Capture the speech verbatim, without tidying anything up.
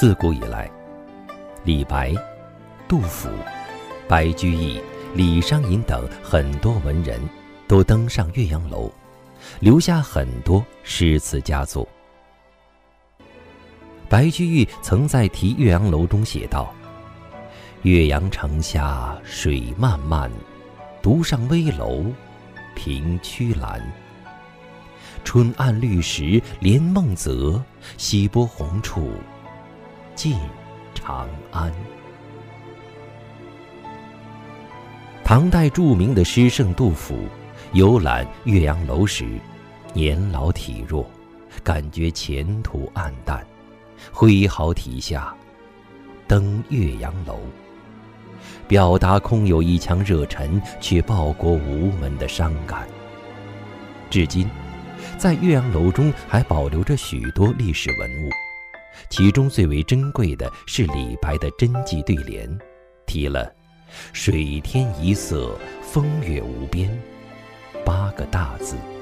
自古以来，李白、杜甫、白居易、李商隐等很多文人都登上岳阳楼，留下很多诗词佳作。白居易曾在《题岳阳楼》中写道：岳阳城下水漫漫，独上危楼凭曲栏。春暗绿时连梦泽，西波红处近长安。唐代著名的诗圣杜甫游览岳阳楼时，年老体弱，感觉前途暗淡，挥毫题下登岳阳楼，表达空有一腔热忱却报国无门的伤感。至今在岳阳楼中还保留着许多历史文物，其中最为珍贵的是李白的真迹对联，题了水天一色，风月无边八个大字。